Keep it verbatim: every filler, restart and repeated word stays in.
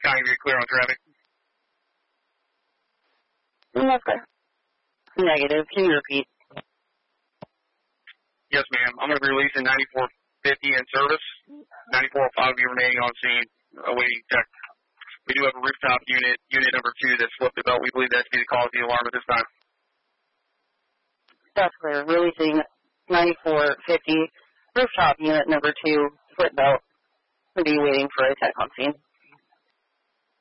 County, you're clear on traffic. Okay. Negative. Can you repeat? Yes, ma'am. I'm going to be releasing ninety-four fifty in service. ninety-four oh five will be remaining on scene, awaiting check. We do have a rooftop unit, unit number two, that slipped the belt. We believe that to be the cause of the alarm at this time. That's clear. Releasing ninety-four fifty, rooftop unit number two, split belt. We'll be waiting for a tech on scene.